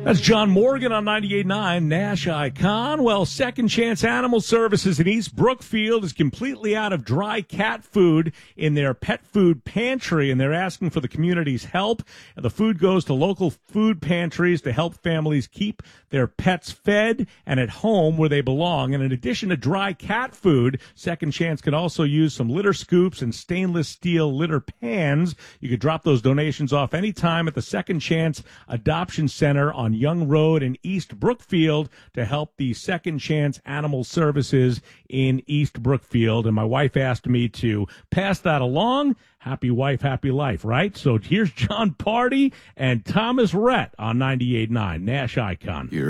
That's John Morgan on 98.9 Nash Icon. Well, Second Chance Animal Services in East Brookfield is completely out of dry cat food in their pet food pantry, and they're asking for the community's help. The food goes to local food pantries to help families keep their pets fed and at home where they belong. And in addition to dry cat food, Second Chance could also use some litter scoops and stainless steel litter pans. You could drop those donations off anytime at the Second Chance Adoption Center on Young Road in East Brookfield to help the Second Chance Animal Services in East Brookfield. And my wife asked me to pass that along. Happy wife, happy life, right? So here's John Party and Thomas Rhett on 98.9 Nash Icon.